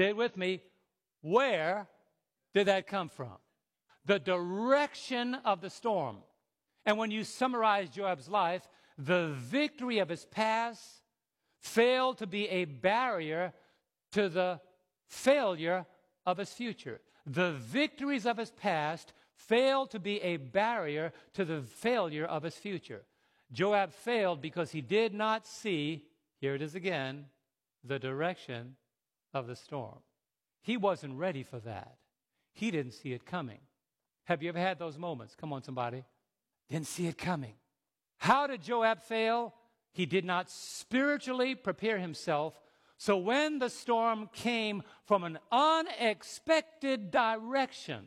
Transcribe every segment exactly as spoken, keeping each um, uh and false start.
Say it with me. Where did that come from? The direction of the storm. And when you summarize Joab's life, the victory of his past failed to be a barrier to the failure of his future. The victories of his past failed to be a barrier to the failure of his future. Joab failed because he did not see, here it is again, the direction of the storm. He wasn't ready for that. He didn't see it coming. Have you ever had those moments? Come on, somebody. Didn't see it coming. How did Joab fail? He did not spiritually prepare himself. So when the storm came from an unexpected direction,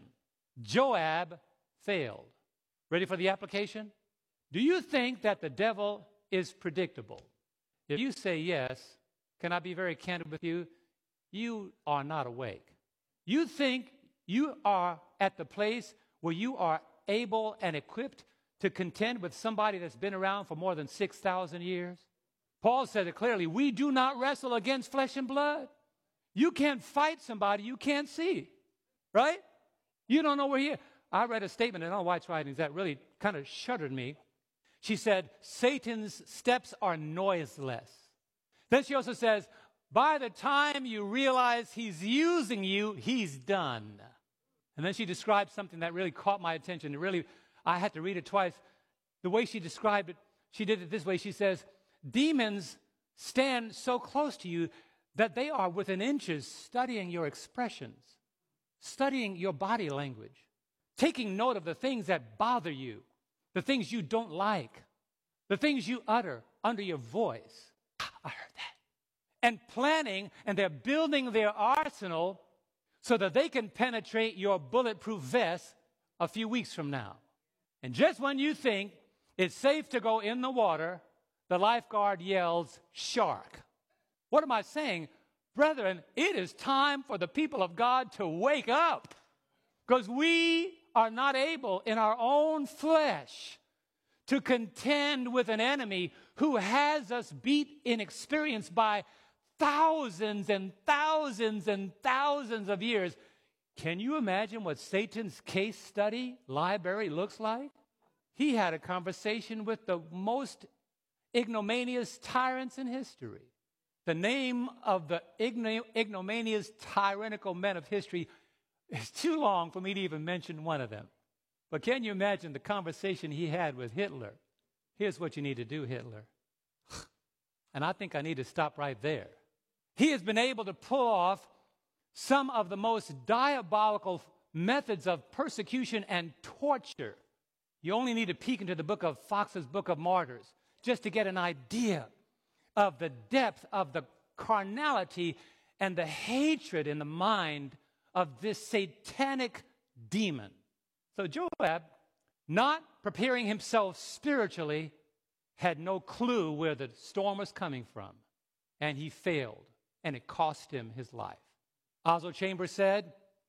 Joab failed. Ready for the application? Do you think that the devil is predictable? If you say yes, can I be very candid with you? You are not awake. You think you are at the place where you are able and equipped to contend with somebody that's been around for more than six thousand years? Paul said it clearly, we do not wrestle against flesh and blood. You can't fight somebody you can't see, right? You don't know where he is. I read a statement in Ellen White's writings that really kind of shuddered me. She said, Satan's steps are noiseless. Then she also says, by the time you realize he's using you, he's done. And then she described something that really caught my attention. It really, I had to read it twice. The way she described it, she did it this way. She says, demons stand so close to you that they are within inches studying your expressions, studying your body language, taking note of the things that bother you, the things you don't like, the things you utter under your voice. I heard that. And planning, and they're building their arsenal so that they can penetrate your bulletproof vest a few weeks from now. And just when you think it's safe to go in the water, the lifeguard yells, shark. What am I saying? Brethren, it is time for the people of God to wake up, because we are not able in our own flesh to contend with an enemy who has us beat in experience by thousands and thousands and thousands of years. Can you imagine what Satan's case study library looks like? He had a conversation with the most ignominious tyrants in history. The name of the ignominious tyrannical men of history is too long for me to even mention one of them. But can you imagine the conversation he had with Hitler? Here's what you need to do, Hitler. And I think I need to stop right there. He has been able to pull off some of the most diabolical methods of persecution and torture. You only need to peek into the book of Fox's Book of Martyrs just to get an idea of the depth of the carnality and the hatred in the mind of this satanic demon. So Joab, not preparing himself spiritually, had no clue where the storm was coming from. And he failed, and it cost him his life. Oswald Chambers said,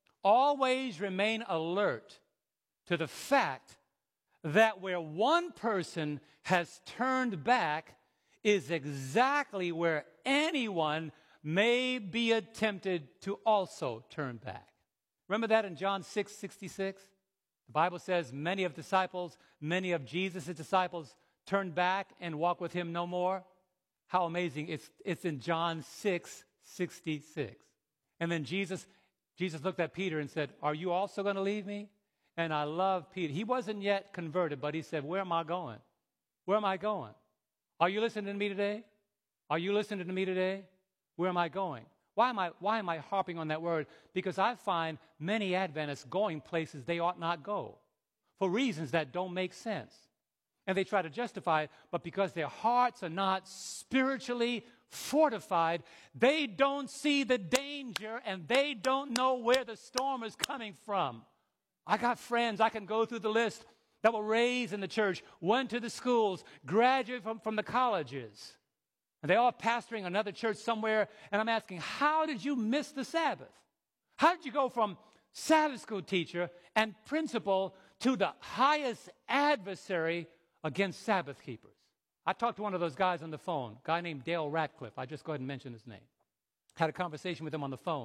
always remain alert to the fact that where one person has turned back is exactly where anyone may be tempted to also turn back. Remember that in John six sixty-six? The Bible says many of disciples, many of Jesus' disciples turned back and walked with him no more. How amazing. It's, it's in John six sixty-six. And then Jesus, Jesus looked at Peter and said, are you also going to leave me? And I love Peter. He wasn't yet converted, but he said, where am I going? Where am I going? Are you listening to me today? Are you listening to me today? Where am I going? Why am I, why am I harping on that word? Because I find many Adventists going places they ought not go for reasons that don't make sense. And they try to justify it, but because their hearts are not spiritually fortified, they don't see the danger and they don't know where the storm is coming from. I got friends, I can go through the list, that were raised in the church, went to the schools, graduated from, from the colleges. And they all pastoring another church somewhere. And I'm asking, how did you miss the Sabbath? How did you go from Sabbath school teacher and principal to the highest adversary against Sabbath keepers? I talked to one of those guys on the phone, a guy named Dale Ratcliffe. I just go ahead and mention his name. Had a conversation with him on the phone.